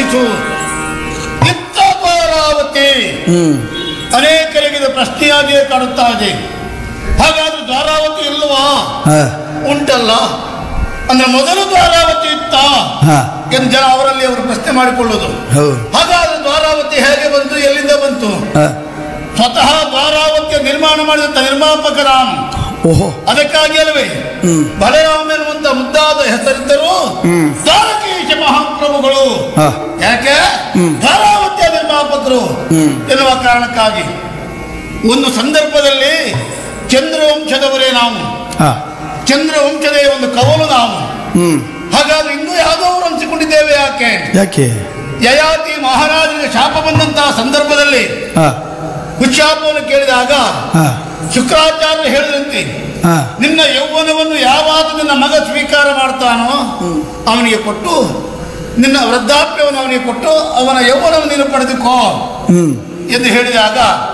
ತಿಳಿಸು. ಇತ್ತ ದ್ವಾರಾವತಿ ಅನೇಕರಿಗೆ ಇದು ಪ್ರಶ್ನೆಯಾಗಿಯೇ ಕಾಡುತ್ತಾ ಇದೆ. ಹಾಗಾದ್ರೆ ದ್ವಾರಾವತಿ ಇಲ್ವಾ? ಉಂಟಲ್ಲ. ಅಂದ್ರೆ ಮೊದಲು ದ್ವಾರಾವತಿ ಇತ್ತ ಎಂದು ಜನ ಅವರಲ್ಲಿ ಅವರು ಪ್ರಶ್ನೆ ಮಾಡಿಕೊಳ್ಳುವುದು. ಹಾಗಾದ್ರೆ ದ್ವಾರಾವತಿ ಹೇಗೆ ಬಂತು, ಎಲ್ಲಿಂದ ಬಂತು? ಸ್ವತಃ ದ್ವಾರಾವತಿಯ ನಿರ್ಮಾಣ ಮಾಡಿದಂತ ನಿರ್ಮಾಪಕ ರಾಮ. ಅದಕ್ಕಾಗಿ ಅಲ್ವೇ ಬಲರಾಮ ಎನ್ನುವಂತ ಮುದ್ದಾದ ಹೆಸರಿದ್ದರು ದ್ವಾರಕೀಶ ಮಹಾಪ್ರಭುಗಳು. ಯಾಕೆ? ದ್ವಾರಾವತಿಯ ನಿರ್ಮಾಪಕರು ಎನ್ನುವ ಕಾರಣಕ್ಕಾಗಿ. ಒಂದು ಸಂದರ್ಭದಲ್ಲಿ ಚಂದ್ರವಂಶದವರೇ ನಾವು, ಚಂದ್ರವಂಶದ ಒಂದು ಕವಲು ನಾವು. ಹಾಗಾದ್ರೆ ಇನ್ನೂ ಯಾವುದೋ ಅನಿಸಿಕೊಂಡಿದ್ದೇವೆ. ಯಾಕೆ? ಯಯಾತಿ ಮಹಾರಾಜನಿಗೆ ಶಾಪ ಬಂದಂತಹ ಸಂದರ್ಭದಲ್ಲಿ ಶಾಪವನ್ನು ಕೇಳಿದಾಗ ಶುಕ್ರಾಚಾರ್ಯರು ಹೇಳಿದಂತೆ, ನಿನ್ನ ಯೌವನವನ್ನು ಯಾವಾಗ ನಿನ್ನ ಮಗ ಸ್ವೀಕಾರ ಮಾಡ್ತಾನೋ ಅವನಿಗೆ ಕೊಟ್ಟು, ನಿನ್ನ ವೃದ್ಧಾಪ್ಯವನ್ನು ಅವನಿಗೆ ಕೊಟ್ಟು ಅವನ ಯೌವನವನ್ನು ನೀನು ಪಡೆದುಕೋ ಎಂದು ಹೇಳಿದಾಗ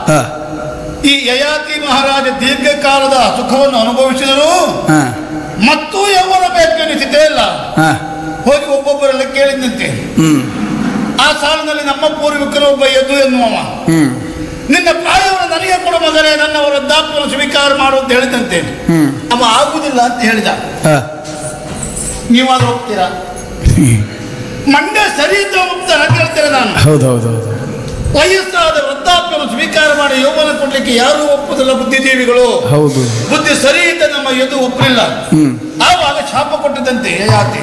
ಈ ಯಯಾತಿ ಮಹಾರಾಜ ದೀರ್ಘಕಾಲದ ಸುಖವನ್ನು ಅನುಭವಿಸಿದರು. ಮತ್ತು ಯೌವನ ಬೇಕೆನಿಸಿದ್ದೇ ಇಲ್ಲ. ಹೋಗಿ ಒಬ್ಬೊಬ್ಬರೆಲ್ಲ ಕೇಳಿದಂತೆ. ಆ ಸಾಲಿನಲ್ಲಿ ನಮ್ಮ ಪೂರ್ವಿಕರು ಒಬ್ಬ ಎದ್ದು ಎನ್ನುವ, ನಿನ್ನ ಪ್ರಾಯವನ್ನು ನನಗೆ ಕೊಡು ಮಗನೇ, ನನ್ನ ವೃದ್ಧಾಪ್ಯವನ್ನು ಸ್ವೀಕಾರ ಮಾಡು ಅಂತ ಹೇಳಿದಂತೆ. ಅವ ಆಗುವುದಿಲ್ಲ ಅಂತ ಹೇಳಿದ. ನೀವಾದ್ರೂ ಹೋಗ್ತೀರಾ? ಮಂಡ್ಯ ಸರಿ ಅಂತ ಹೋಗ್ತಾರ ಕೇಳ್ತೀರ ನಾನು. ಹೌದೌದೌದು. ವಯಸ್ಸಾದ ವೃದ್ಧಾಪ್ಯವನ್ನು ಸ್ವೀಕಾರ ಮಾಡಿ ಯೌವನ ಕೊಡ್ಲಿಕ್ಕೆ ಯಾರೂ ಒಪ್ಪುದಿಲ್ಲ ಬುದ್ಧಿಜೀವಿಗಳು. ಹೌದು. ಬುದ್ಧಿ ಸರಿ ಅಂತ ನಮ್ಮ ಎದು ಒಪ್ಪಲಿಲ್ಲ. ಆವಾಗ ಶಾಪ ಕೊಟ್ಟಿದ್ದಂತೆ ಯಯಾತಿ,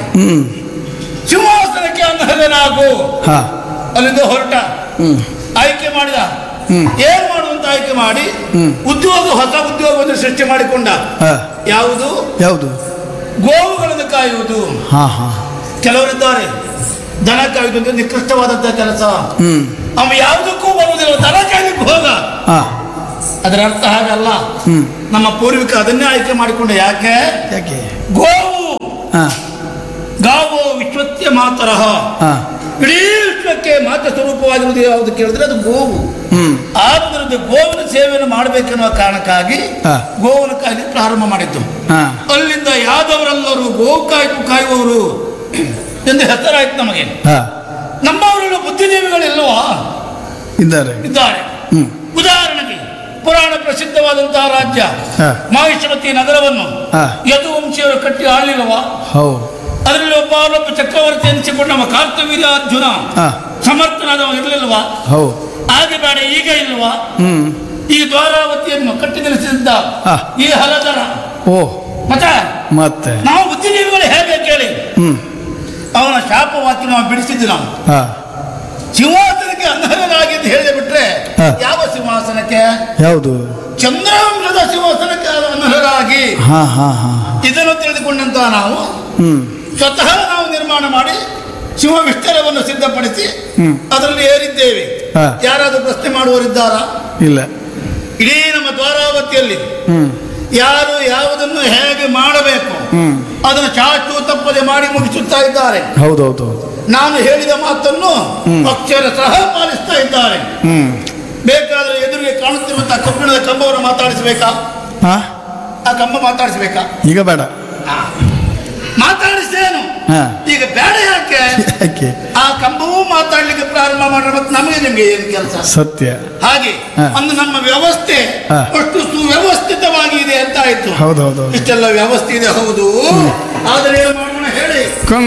ಸಿಂಹಾಸನಕ್ಕೆ ಅನರ್ಹನಾಗು. ಅಲ್ಲಿಂದ ಹೊರಟ, ಆಯ್ಕೆ ಮಾಡಿದ. ಏನ್ ಮಾಡುವಂತ ಆಯ್ಕೆ ಮಾಡಿ ಉದ್ಯೋಗ, ಹೊಸ ಉದ್ಯೋಗವನ್ನು ಸೃಷ್ಟಿ ಮಾಡಿಕೊಂಡ. ಯಾವುದು? ಗೋವುಗಳನ್ನು ಕಾಯುವುದು. ಕೆಲವರಿದ್ದಾರೆ ದನ ಕಾಯುವುದು ಅಂತ ನಿಕೃಷ್ಟವಾದಂತಹ ಕೆಲಸ. ಅವ ಯಾವುದಕ್ಕೂ ಬರುವುದಿಲ್ಲ, ದನ ಕಾಯ್ಲಿಕ್ಕೆ ಹೋಗ. ಅದರ ಅರ್ಥ ಹಾಗಲ್ಲ. ನಮ್ಮ ಪೂರ್ವಿಕ ಅದನ್ನೇ ಆಯ್ಕೆ ಮಾಡಿಕೊಂಡ. ಯಾಕೆ? ಗೋವು ಗಾವೋ ವಿಶ್ವತ್ಯ ಮಾತರಹ, ಇಡೀ ವಿಶ್ವಕ್ಕೆ ಮಾತ ಸ್ವರೂಪವಾಗಿರುವುದು ಯಾವುದು ಕೇಳಿದ್ರೆ ಅದು ಗೋವು. ಆದ್ದರಿಂದ ಗೋವಿನ ಸೇವೆಯನ್ನು ಮಾಡಬೇಕೆನ್ನುವ ಕಾರಣಕ್ಕಾಗಿ ಗೋವನ್ನು ಕಾಯ್ಲಿಕ್ಕೆ ಪ್ರಾರಂಭ ಮಾಡಿದ್ದು. ಅಲ್ಲಿಂದ ಯಾದವರೆಲ್ಲರೂ ಗೋವು ಕಾಯುವವರು ಎಂದು ಹೆಸರಾಯ್ತು ನಮಗೆ. ನಮ್ಮವರೆಲ್ಲ ಬುದ್ಧಿಜೀವಿಗಳಿಲ್ವಾ? ಇದ್ದಾರೆ. ಉದಾಹರಣೆಗೆ ಪುರಾಣ ಪ್ರಸಿದ್ಧವಾದಂತಹ ರಾಜ್ಯ ಮಹಿಷಮತಿ ನಗರವನ್ನು ಯದುವಂಶಿಯವರು ಕಟ್ಟಿ ಆಳಿಲ್ವಾ? ಅದರಲ್ಲಿ ಒಬ್ಬ ಚಕ್ರವರ್ತಿ ಎನಿಸಿಕೊಂಡು ನಮ್ಮ ಕಾರ್ತವೀರ್ಯ ಅರ್ಜುನ ಸಮರ್ಥನಾದವ ಇರಲಿಲ್ವಾ? ಹಾಗೆ ಬೇಡ, ಈಗ ಇಲ್ವಾ? ಈ ದ್ವಾರಾವತಿಯನ್ನು ಕಟ್ಟಿ ನಿಲ್ಲಿಸಿದ್ದ ಈ ಹಲದರ ಮತ್ತೆ ನಾವು ಬುದ್ಧಿಜೀವಿಗಳು ಹೇಗೆ ಕೇಳಿ ಅವನ ಶಾಪವಾಕ್ಯ ನಾವು ಬಿಡಿಸಿದ್ದು. ನಾವು ಸಿಂಹಾಸನಕ್ಕೆ ಅನರ್ಹನಾಗಿ ಅಂತ ಹೇಳಿ ಬಿಟ್ರೆ ಯಾವ ಸಿಂಹಾಸನಕ್ಕೆ? ಯಾವುದು? ಚಂದ್ರವಂಶದ ಸಿಂಹಾಸನಕ್ಕೆ ಅನರ್ಹರಾಗಿ. ಇದನ್ನು ತಿಳಿದುಕೊಂಡಂತ ನಾವು ಸ್ವತಃ ನಾವು ನಿರ್ಮಾಣ ಮಾಡಿ ಸಿಂಹ ವಿಸ್ತಾರವನ್ನು ಸಿದ್ಧಪಡಿಸಿ ಅದರಲ್ಲಿ ಏರಿದ್ದೇವೆ. ಯಾರಾದ್ರೂ ಪ್ರಶ್ನೆ ಮಾಡುವವರಿದ್ದಾರಾ? ಇಲ್ಲ. ಇಡೀ ನಮ್ಮ ದ್ವಾರಾವತಿಯಲ್ಲಿ ಯಾರು ಯಾವುದನ್ನು ಹೇಗೆ ಮಾಡಬೇಕು ಅದನ್ನು ಚಾಚು ತಪ್ಪದೆ ಮಾಡಿ ಮುಗಿಸುತ್ತಾ ಇದ್ದಾರೆ. ಹೌದೌದು. ನಾನು ಹೇಳಿದ ಮಾತನ್ನು ಅಕ್ಷರ ಸಹ ಪಾಲಿಸ್ತಾ ಇದ್ದಾರೆ. ಬೇಕಾದ್ರೆ ಎದುರಿಗೆ ಕಾಣುತ್ತಿರುವಂತಹ ಕಬ್ಬಿಣದ ಕಂಬವನ್ನು ಮಾತಾಡಿಸಬೇಕಾ? ಆ ಕಂಬ ಮಾತಾಡಿಸಬೇಕಾ? ಈಗ ಬೇಡ. ಮಾತಾಡಿಸ್ತೇನು? ಈಗ ಬೇಡ. ಯಾಕೆ? ಆ ಕಂಬವೂ ಮಾತಾಡ್ಲಿಕ್ಕೆ ಪ್ರಾರಂಭ ಮಾಡ್ರೆ ಮತ್ತೆ ನಮಗೆ ನಿಮ್ಗೆ ಏನು ಕೆಲಸ? ಸತ್ಯ. ಹಾಗೆ ಒಂದು ನಮ್ಮ ವ್ಯವಸ್ಥೆ ಅಷ್ಟು ಸುವ್ಯವಸ್ಥಿತವಾಗಿ ಇದೆ ಅಂತ ಆಯ್ತು. ಇಷ್ಟೆಲ್ಲ ವ್ಯವಸ್ಥೆ ಇದೆ, ಹೌದು. ಆದರೆ ಏನು ಮಾಡೋಣ ಹೇಳಿ?